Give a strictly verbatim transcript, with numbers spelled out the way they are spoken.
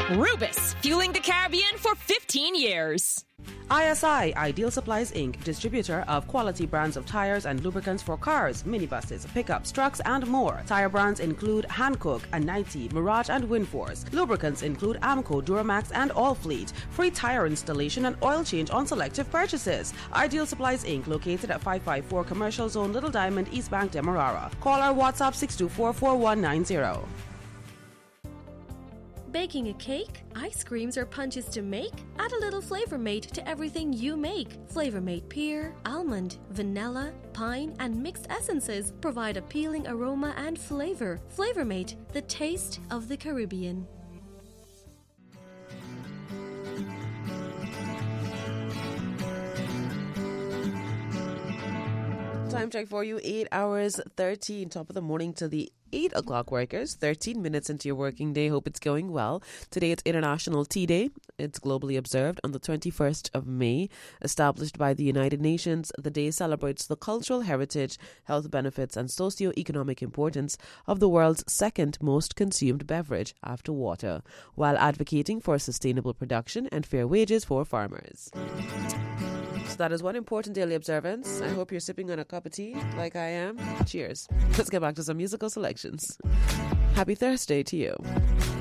Rubus, fueling the Caribbean for fifteen years. I S I, Ideal Supplies Incorporated, distributor of quality brands of tires and lubricants for cars, minibuses, pickups, trucks, and more. Tire brands include Hankook and ninety, Mirage and Windforce. Lubricants include Amco, Duramax, and Allfleet. Free tire installation and oil change on selective purchases. Ideal Supplies Incorporated, located at five five four Commercial Zone, Little Diamond, East Bank, Demerara. Call our WhatsApp six two four, four one nine zero. Baking a cake, ice creams, or punches to make? Add a little Flavor Mate to everything you make. Flavor Mate pear, almond, vanilla, pine, and mixed essences provide appealing aroma and flavor. Flavor Mate, the taste of the Caribbean. Time check for you, eight hours thirteen, top of the morning to the eight o'clock workers, thirteen minutes into your working day. Hope it's going well. Today it's International Tea Day. It's globally observed on the twenty-first of May. Established by the United Nations, the day celebrates the cultural heritage, health benefits, and socio-economic importance of the world's second most consumed beverage after water, while advocating for sustainable production and fair wages for farmers. So that is one important daily observance. I hope you're sipping on a cup of tea like I am. Cheers. Let's get back to some musical selections. Happy Thursday to you.